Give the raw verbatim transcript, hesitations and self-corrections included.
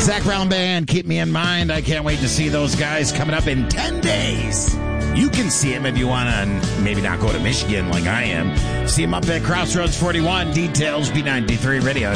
Zach Brown Band, Keep Me in Mind. I can't wait to see those guys coming up in ten days. You can see them if you want to maybe not go to Michigan like I am. See them up at Crossroads forty-one. Details, B ninety-three Radio.